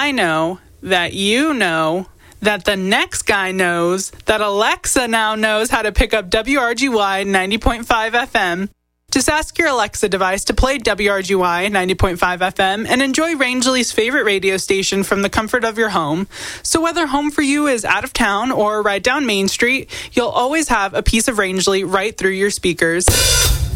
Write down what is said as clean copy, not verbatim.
I know that you know that the next guy knows that Alexa now knows how to pick up WRGY 90.5 FM. Just ask your Alexa device to play WRGY 90.5 FM and enjoy Rangeley's favorite radio station from the comfort of your home. So whether home for you is out of town or right down Main Street, you'll always have a piece of Rangeley right through your speakers.